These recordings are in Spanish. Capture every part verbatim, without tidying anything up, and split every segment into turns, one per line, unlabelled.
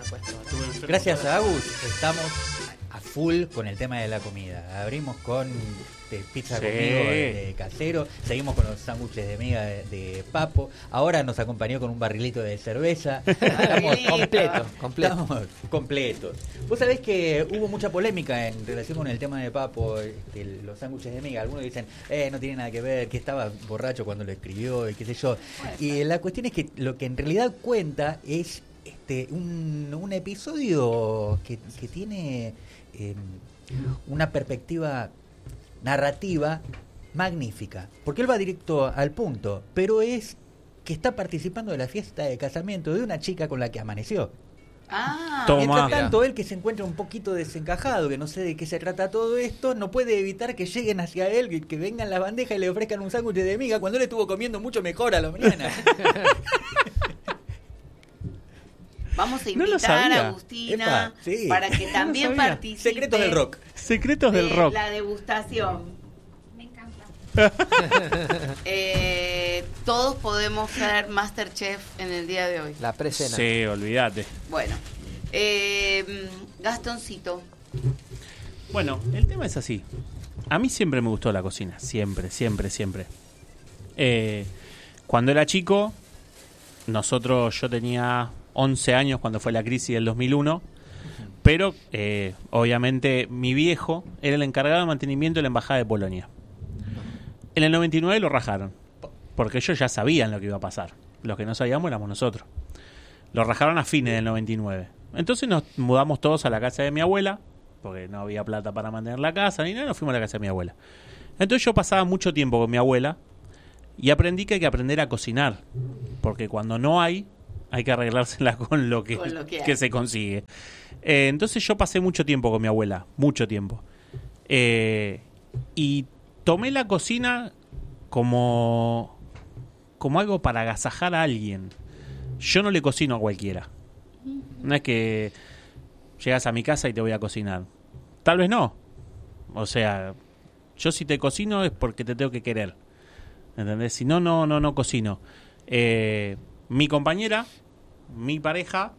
puesto.
Gracias a Agus, estamos a full con el tema de la comida. Abrimos con de pizza
Sí.
conmigo de casero, seguimos con los sándwiches de miga de, de Papo, ahora nos acompañó con un barrilito de cerveza. Estamos completos,
completo.
estamos completos. Vos sabés que hubo mucha polémica en relación con el tema de Papo, este, los sándwiches de miga. Algunos dicen, eh, no tiene nada que ver, que estaba borracho cuando lo escribió y qué sé yo. Y la cuestión es que lo que en realidad cuenta es este un, un episodio que, que tiene eh, una perspectiva narrativa magnífica, porque él va directo al punto, pero es que está participando de la fiesta de casamiento de una chica con la que amaneció.
Ah,
Toma.
Mientras tanto, él, que se encuentra un poquito desencajado, que no sé de qué se trata todo esto, no puede evitar que lleguen hacia él, que, que vengan las bandejas y le ofrezcan un sándwich de miga cuando él estuvo comiendo mucho mejor a la mañana.
vamos a
No lo
invitar
sabía.
a Agustina
Epa, sí.
para que también
sabía.
participe.
Secretos del rock.
Secretos
de
del rock.
La degustación.
Me encanta.
Eh, todos podemos ser Masterchef en el día de hoy.
La presena.
Sí, olvídate.
Bueno, eh, Gastoncito.
Bueno, el tema es así. A mí siempre me gustó la cocina. Siempre, siempre, siempre. Eh, cuando era chico, nosotros, yo tenía once años cuando fue la crisis del dos mil uno. Pero, eh, obviamente, mi viejo era el encargado de mantenimiento de la Embajada de Polonia. En el noventa y nueve lo rajaron. Porque ellos ya sabían lo que iba a pasar. Los que no sabíamos éramos nosotros. Lo rajaron a fines del noventa y nueve. Entonces nos mudamos todos a la casa de mi abuela, porque no había plata para mantener la casa ni nada, nos fuimos a la casa de mi abuela. Entonces yo pasaba mucho tiempo con mi abuela y aprendí que hay que aprender a cocinar, porque cuando no hay, hay que arreglársela con lo que,
Con lo que hay.
que se consigue. Eh, entonces yo pasé mucho tiempo con mi abuela, mucho tiempo. Eh, y tomé la cocina como, como algo para agasajar a alguien. Yo no le cocino a cualquiera. No es que llegas a mi casa y te voy a cocinar. Tal vez no. O sea, yo si te cocino es porque te tengo que querer. ¿Entendés? Si no, no, no, no cocino. Eh, mi compañera, mi pareja,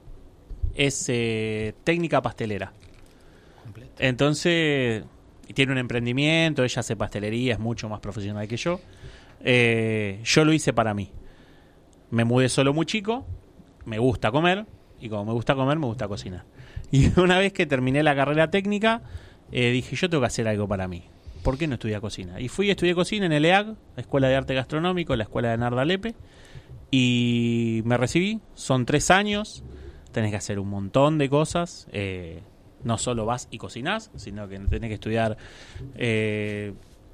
es eh, técnica pastelera.
Completo.
Entonces, tiene un emprendimiento, ella hace pastelería, es mucho más profesional que yo. Eh, yo lo hice para mí. Me mudé solo muy chico, me gusta comer, y como me gusta comer, me gusta cocinar. Y una vez que terminé la carrera técnica, eh, dije, yo tengo que hacer algo para mí. ¿Por qué no estudié cocina? Y fui a estudiar cocina en el E A G, la Escuela de Arte Gastronómico, la Escuela de Narda Lepe, y me recibí. Son tres años, tenés que hacer un montón de cosas. Eh, no solo vas y cocinás, sino que tenés que estudiar eh,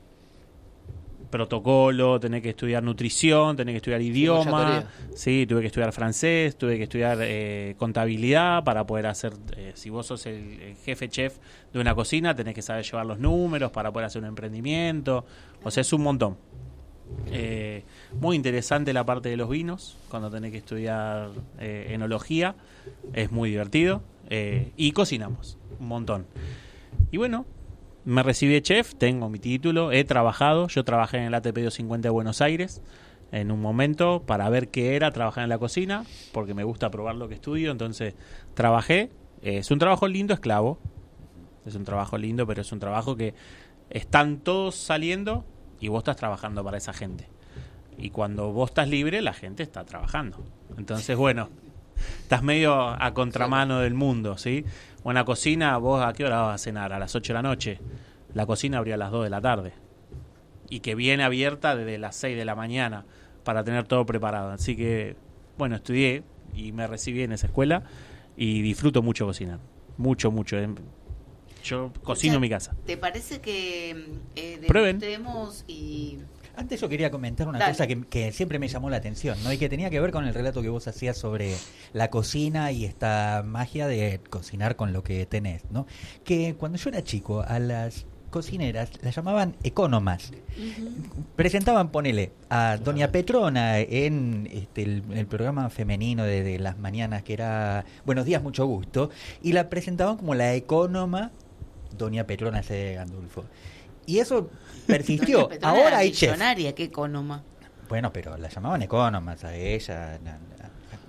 protocolo, tenés que estudiar nutrición, tenés que estudiar idioma. Sí, tuve que estudiar francés, tuve que estudiar eh, contabilidad para poder hacer, eh, si vos sos el, el jefe chef de una cocina, tenés que saber llevar los números para poder hacer un emprendimiento. O sea, es un montón. Eh, muy interesante la parte de los vinos, cuando tenés que estudiar eh, enología, es muy divertido. Eh, y cocinamos, un montón. Y bueno, me recibí de chef, tengo mi título, he trabajado, yo trabajé en el A T P doscientos cincuenta de Buenos Aires en un momento para ver qué era trabajar en la cocina, porque me gusta probar lo que estudio, entonces trabajé. Eh, es un trabajo lindo, esclavo, es un trabajo lindo, pero es un trabajo que están todos saliendo y vos estás trabajando para esa gente. Y cuando vos estás libre, la gente está trabajando. Entonces, bueno, estás medio a contramano del mundo, ¿sí? O en la cocina, vos ¿a qué hora vas a cenar? A las ocho de la noche. La cocina abría a las dos de la tarde. Y que viene abierta desde las seis de la mañana para tener todo preparado. Así que, bueno, estudié y me recibí en esa escuela y disfruto mucho cocinar. Mucho, mucho. Yo cocino
O sea,
en mi casa.
¿Te parece que eh,
Prueben.
degustemos y...
Antes yo quería comentar una
Dale.
cosa que, que siempre me llamó la atención, ¿no? Y que tenía que ver con el relato que vos hacías sobre la cocina y esta magia de cocinar con lo que tenés, ¿no? Que cuando yo era chico, a las cocineras las llamaban economas.
Uh-huh.
Presentaban, ponele, a Doña Petrona en este, el, el programa femenino de, de las mañanas que era Buenos días, mucho gusto, y la presentaban como la ecónoma Doña Petrona C. Gandulfo. Y eso persistió. Ahora
era
hay chef.
millonaria, qué economa.
Bueno, pero la llamaban economas a ella. Na, na.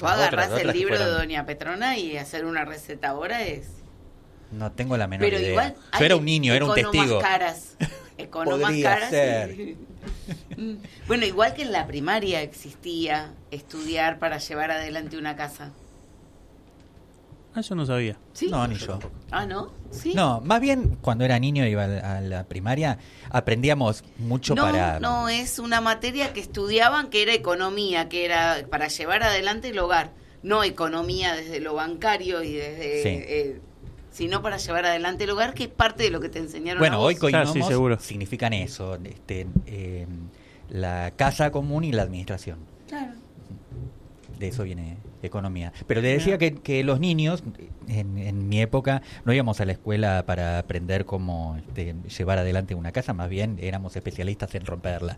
Vos agarrás
Otras,
el
otras que
libro
fueron-
de Doña Petrona y hacer una receta ahora es...
No tengo la menor
Pero
idea.
igual
Yo
hay
era un niño, era un
economas
testigo.
caras. Economas
Podría
caras.
ser.
Sí. Mm. Bueno, igual que en la primaria existía estudiar para llevar adelante una casa.
Ah, yo no sabía.
¿Sí?
No, ni yo.
Ah, ¿no? ¿Sí?
No, más bien cuando era niño iba a la, a la primaria, aprendíamos mucho
no,
para...
no, es una materia que estudiaban que era economía, que era para llevar adelante el hogar. No economía desde lo bancario y desde...
Sí.
Eh, sino para llevar adelante el hogar, que es parte de lo que te enseñaron a
Bueno,
vos.
hoy
Claro, sí,
coinomos
seguro.
significan eso, este, eh, la casa común y la administración.
Claro.
De eso viene economía. Pero le decía que, que los niños, en, en mi época, no íbamos a la escuela para aprender cómo este, llevar adelante una casa, más bien éramos especialistas en romperla.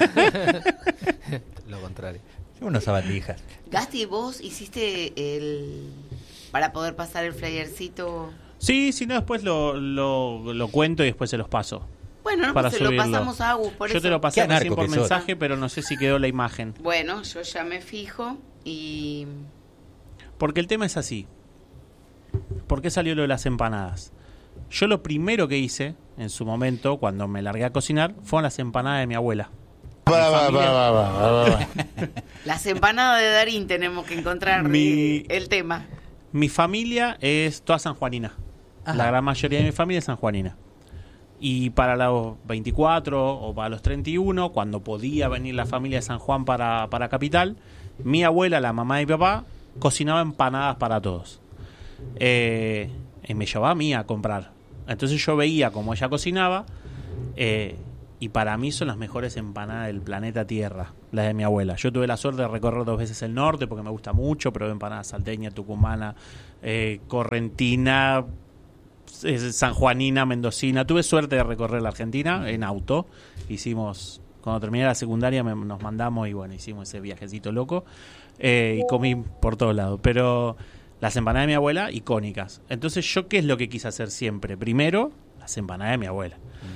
Lo contrario.
Unos sabandijas.
Gasti, vos hiciste el... para poder pasar el flyercito...
Sí, si no, después lo, lo, lo cuento y después se los paso.
Bueno, no,
Para
pues se lo
subirlo.
pasamos a Agus, por
Yo
eso.
te lo pasé
Qué
recién
anarco
por
que sos.
mensaje, pero no sé si quedó la imagen.
Bueno, yo ya me fijo y...
Porque el tema es así. ¿Por qué salió lo de las empanadas? Yo lo primero que hice, en su momento, cuando me largué a cocinar, fueron las empanadas de mi abuela.
Va, va, va, va, va, va, va.
Las empanadas de Darín tenemos que encontrar
Mi-
eh, el tema.
Mi familia es toda sanjuanina.
Ajá.
La gran mayoría de mi familia es sanjuanina. Y para los veinticuatro o para los treinta y uno, cuando podía venir la familia de San Juan para, para Capital, mi abuela, la mamá de mi papá, cocinaba empanadas para todos. Eh, y me llevaba a mí a comprar. Entonces yo veía cómo ella cocinaba, eh, y para mí son las mejores empanadas del planeta Tierra, las de mi abuela. Yo tuve la suerte de recorrer dos veces el norte porque me gusta mucho, probé empanadas salteña, tucumana, eh, correntina, eh, sanjuanina, mendocina. Tuve suerte de recorrer la Argentina en auto. Hicimos, cuando terminé la secundaria me- nos mandamos y bueno, hicimos ese viajecito loco, eh, y comí por todos lados. Pero las empanadas de mi abuela, icónicas. Entonces, ¿yo qué es lo que quise hacer siempre? Primero, las empanadas de mi abuela.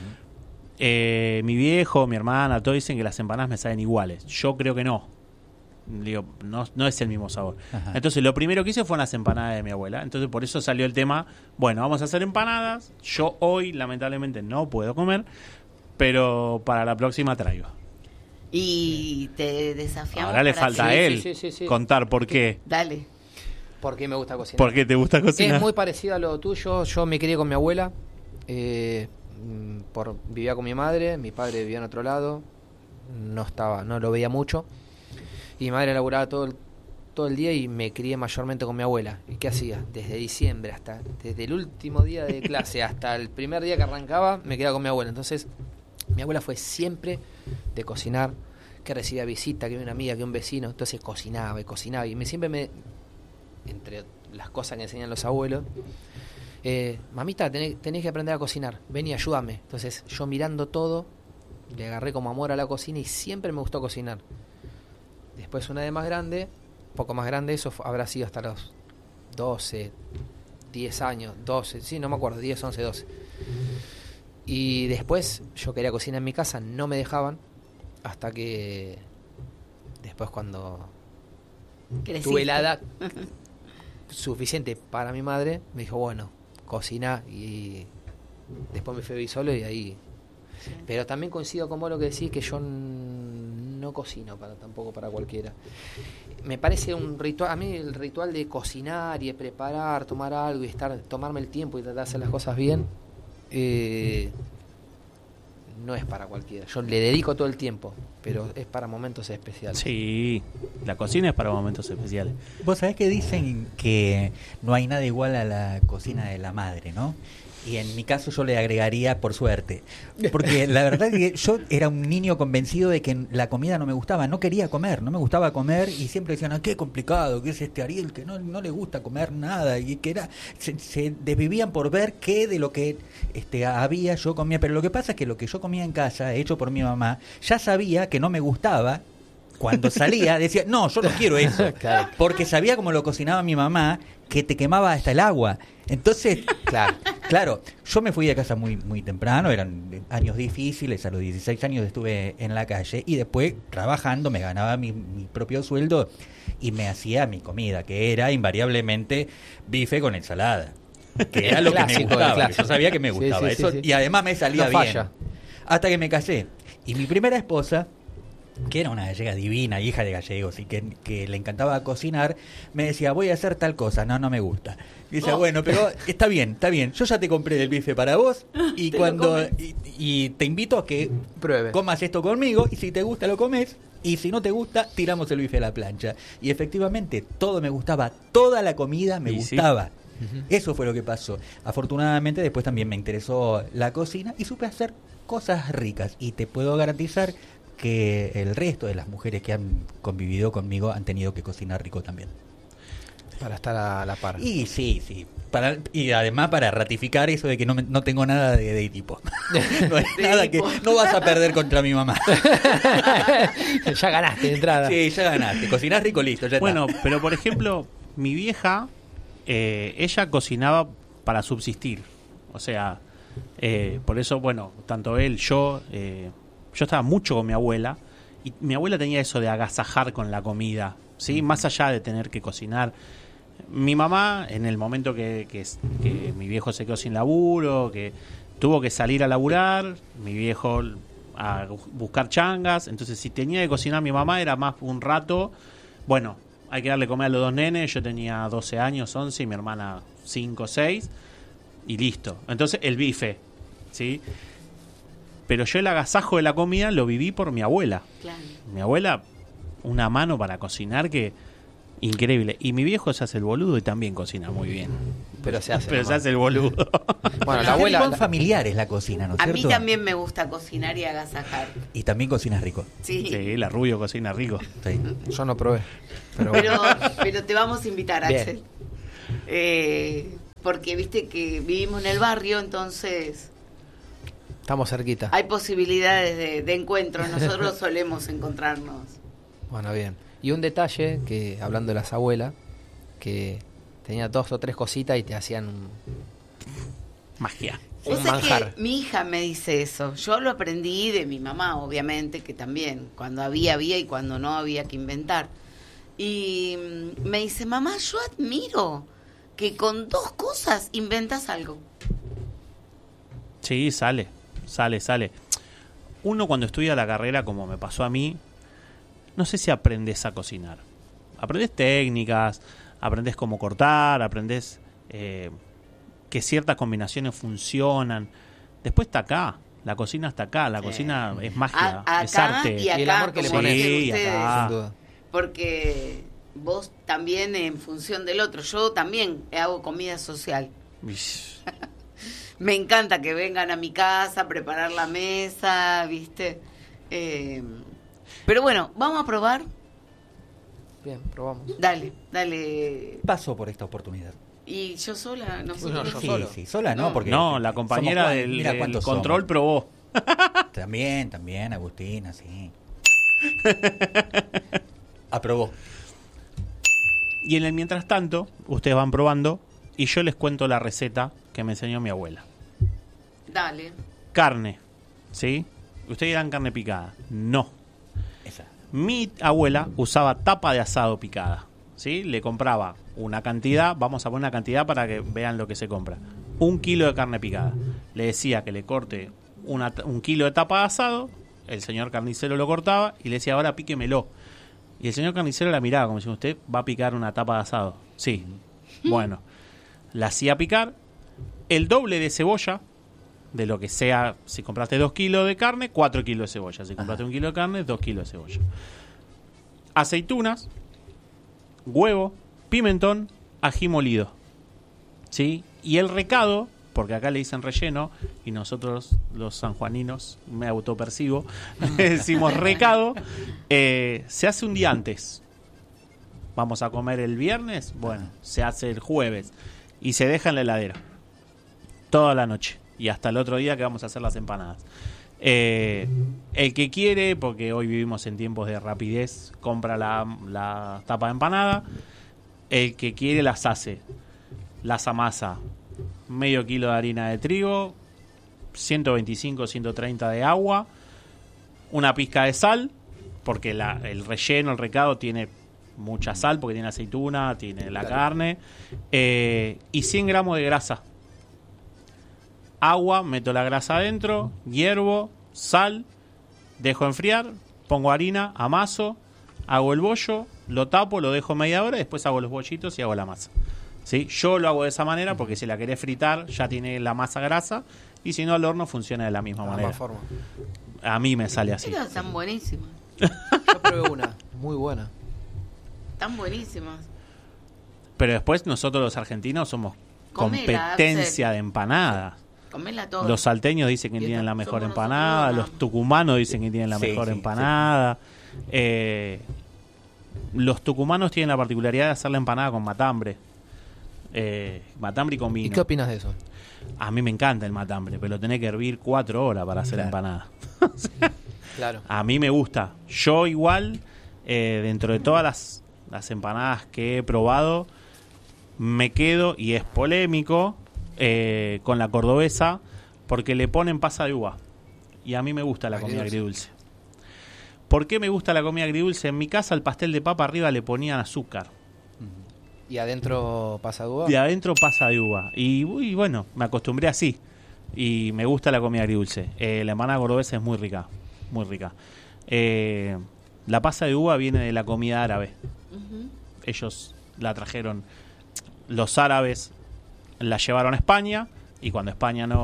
Eh, mi viejo, mi hermana, todos dicen que las empanadas me saben iguales. Yo creo que no. Digo, no, no es el mismo sabor.
Ajá.
Entonces, lo primero que hice fueron las empanadas de mi abuela. Entonces, por eso salió el tema, bueno, vamos a hacer empanadas. Yo hoy, lamentablemente, no puedo comer, pero para la próxima traigo.
Y te desafiamos.
Ahora le
para
falta a
hacer-
él
sí, sí, sí.
contar por qué.
Dale.
¿Por qué me gusta cocinar?
¿Por qué te gusta cocinar?
Es muy parecido a lo tuyo. Yo me crié con mi abuela. Eh, mm, por, vivía con mi madre. Mi padre vivía en otro lado. No estaba, no lo veía mucho. Y mi madre laburaba todo el, todo el día y me crié mayormente con mi abuela. ¿Y qué hacía? Desde diciembre hasta, desde el último día de clase hasta el primer día que arrancaba, me quedaba con mi abuela. Entonces, mi abuela fue siempre de cocinar, que recibía visita, que una amiga, que un vecino. Entonces cocinaba y cocinaba. Y me siempre me, entre las cosas que enseñan los abuelos, eh, mamita, tenés, tenés que aprender a cocinar, ven y ayúdame. Entonces yo mirando todo, le agarré como amor a la cocina y siempre me gustó cocinar. Después una de más grande, poco más grande, eso fu- habrá sido hasta los doce, diez años, doce, sí, no me acuerdo, diez, once, doce. Y después yo quería cocinar en mi casa, no me dejaban, hasta que después cuando
Creciste.
tuve la edad suficiente para mi madre, me dijo, bueno, cocina, y después me fui a vivir solo y ahí... Pero también coincido con vos lo que decís, que yo n- no cocino para tampoco para cualquiera. Me parece un ritual, a mí el ritual de cocinar y de preparar, tomar algo y estar, tomarme el tiempo y tratar de hacer las cosas bien, eh, no es para cualquiera. Yo le dedico todo el tiempo, pero es para momentos especiales.
Sí, la cocina es para momentos especiales.
Vos sabés que dicen que no hay nada igual a la cocina de la madre, ¿no? Y en mi caso yo le agregaría por suerte. Porque la verdad que yo era un niño convencido de que la comida no me gustaba. No quería comer, no me gustaba comer. Y siempre decían, ah, qué complicado, que es este Ariel, que no, no le gusta comer nada. Y que era se, se desvivían por ver qué de lo que este, había yo comía. Pero lo que pasa es que lo que yo comía en casa, hecho por mi mamá, ya sabía que no me gustaba. cuando salía decía, no, yo no quiero eso.
Claro.
Porque sabía cómo lo cocinaba mi mamá, que te quemaba hasta el agua. Entonces,
Claro.
claro, yo me fui de casa muy muy temprano, eran años difíciles, a los dieciséis años estuve en la calle y después trabajando me ganaba mi, mi propio sueldo y me hacía mi comida, que era invariablemente bife con ensalada, que era lo que me
Clásico,
gustaba,
el clásico.
yo sabía que me
Sí,
gustaba
sí, sí,
eso
sí.
y además me salía
No
bien.
falla.
Hasta que me casé. Y mi primera esposa, que era una gallega divina, hija de gallegos, y que, que le encantaba cocinar, me decía, voy a hacer tal cosa. No, no me gusta. Y dice,
Oh.
bueno, pero está bien, está bien. Yo ya te compré el bife para vos y
Te lo
cuando
comes.
y, y te invito a que
Pruebe.
comas esto conmigo y si te gusta lo comes y si no te gusta, tiramos el bife a la plancha. Y efectivamente, todo me gustaba, toda la comida me
Y sí.
gustaba. Eso fue lo que pasó. Afortunadamente después también me interesó la cocina y supe hacer cosas ricas y te puedo garantizar que el resto de las mujeres que han convivido conmigo han tenido que cocinar rico también.
Para estar a la par.
Y sí, sí. Para, y además para ratificar eso de que no, me- no tengo nada de, de tipo. No hay
De
nada que
tipo.
no vas a perder contra mi mamá.
Ya ganaste de entrada.
Sí, ya ganaste. Cocinás rico, listo, ya está.
Bueno, pero por ejemplo, mi vieja, eh, ella cocinaba para subsistir. O sea, eh, por eso, bueno, tanto él, yo, eh, yo estaba mucho con mi abuela y mi abuela tenía eso de agasajar con la comida, ¿sí? Más allá de tener que cocinar. Mi mamá, en el momento que, que, que mi viejo se quedó sin laburo, que tuvo que salir a laburar, mi viejo a buscar changas, entonces si tenía que cocinar mi mamá era más un rato, bueno, hay que darle comer a los dos nenes, yo tenía doce años, once y mi hermana cinco, seis y listo. Entonces el bife, ¿sí? Pero yo el agasajo de la comida lo viví por mi abuela.
Claro.
Mi abuela, una mano para cocinar que increíble. Y mi viejo se hace el boludo y también cocina muy bien.
Pero se hace.
Pero se
nomás.
hace el boludo.
Bueno, la
Son
abuela. la-
familiares la cocina, ¿no es
A mí
cierto?
también me gusta cocinar y agasajar.
Y también cocinas rico.
Sí.
Sí, la Rubio cocina rico.
Sí.
Yo no probé. Pero,
Pero,
bueno.
pero te vamos a invitar,
Bien.
Axel. Eh, porque viste que vivimos en el barrio, entonces
Estamos cerquita.
hay posibilidades de, de encuentro. Nosotros solemos encontrarnos.
Bueno, bien. Y un detalle que, hablando de las abuelas, que tenía dos o tres cositas y te hacían un,
Magia.
Vos
un
sabés
manjar.
que mi hija me dice eso. Yo lo aprendí de mi mamá, obviamente, que también, cuando había, había y cuando no había que inventar. Y mm, me dice, mamá, yo admiro que con dos cosas inventas algo.
Sí, sale, sale, sale. Uno cuando estudia la carrera, como me pasó a mí, no sé si aprendes a cocinar. Aprendes técnicas, aprendes cómo cortar, aprendes eh, que ciertas combinaciones funcionan. Después está acá, la cocina está acá, la
Sí.
cocina es magia,
A-
es
acá
arte.
y acá,
Y el amor que le
como
pones.
dicen
Sí,
ustedes.
acá.
sin duda.
Porque vos también en función del otro. Yo también hago comida social.
Ish.
Me encanta que vengan a mi casa, preparar la mesa, ¿viste? Eh, pero bueno, vamos a probar.
Bien, probamos.
Dale, dale.
Paso por esta oportunidad.
Y yo sola, no sé.
No, yo
Sí,
solo.
sí, sola no,
No.
porque
No, la compañera
somos cuan-
del,
mira
del
cuántos
control
somos.
probó.
También, también, Agustina, sí. Aprobó.
Y en el mientras tanto, ustedes van probando y yo les cuento la receta que me enseñó mi abuela.
Dale.
Carne, ¿sí? Ustedes dirán carne picada. No.
Esa.
Mi abuela usaba tapa de asado picada, ¿sí? Le compraba una cantidad, vamos a poner una cantidad para que vean lo que se compra. Un kilo de carne picada. Le decía que le corte una, un kilo de tapa de asado, el señor carnicero lo cortaba y le decía, ahora píquemelo. Y el señor carnicero la miraba como si usted va a picar una tapa de asado. Sí. Bueno, la hacía picar el doble de cebolla, de lo que sea, si compraste dos kilos de carne, cuatro kilos de cebolla. Si compraste un kilo de carne, dos kilos de cebolla. Aceitunas, huevo, pimentón, ají molido. ¿Sí? Y el recado, porque acá le dicen relleno, y nosotros los sanjuaninos, me autopercibo, le decimos recado, eh, se hace un día antes. Vamos a comer el viernes, bueno, se hace el jueves. Y se deja en la heladera. Toda la noche. Y hasta el otro día que vamos a hacer las empanadas. Eh, el que quiere, porque hoy vivimos en tiempos de rapidez, compra la, la tapa de empanada. El que quiere las hace. Las amasa. Medio kilo de harina de trigo, ciento veinticinco, ciento treinta de agua, una pizca de sal, porque la, el relleno, el recado tiene mucha sal, porque tiene aceituna, tiene la claro. carne, eh, y cien gramos de grasa. Agua, meto la grasa adentro, hiervo, sal, dejo enfriar, pongo harina, amaso, hago el bollo, lo tapo, lo dejo media hora, después hago los bollitos y hago la masa. ¿Sí? Yo lo hago de esa manera porque si la querés fritar ya tiene la masa grasa y si no al horno funciona de la misma
de
manera.
La forma.
A mí me sale así.
Pero están buenísimas.
Yo probé una, muy buena.
Están buenísimas.
Pero después nosotros los argentinos somos
Comela,
competencia de empanadas.
Comela todo.
Los salteños dicen que tienen la mejor empanada, los tucumanos dicen que tienen la sí, mejor sí, empanada. Sí. Eh, los tucumanos tienen la particularidad de hacer la empanada con matambre. Eh, matambre y con vino.
¿Y qué opinas de eso?
A mí me encanta el matambre, pero lo tenés que hervir cuatro horas para hacer claro. empanada. O sea,
claro.
A mí me gusta. Yo igual, eh, dentro de todas las, las empanadas que he probado, me quedo, y es polémico, eh, con la cordobesa, porque le ponen pasa de uva. Y a mí me gusta la comida agridulce. ¿Por qué me gusta la comida agridulce? En mi casa, el pastel de papa arriba le ponían azúcar.
¿Y adentro pasa de uva?
Y adentro pasa de uva. Y, y bueno, me acostumbré así. Y me gusta la comida agridulce. Eh, la empanada cordobesa es muy rica. Muy rica. Eh, la pasa de uva viene de la comida árabe. Uh-huh. Ellos la trajeron. Los árabes la llevaron a España. Y cuando España no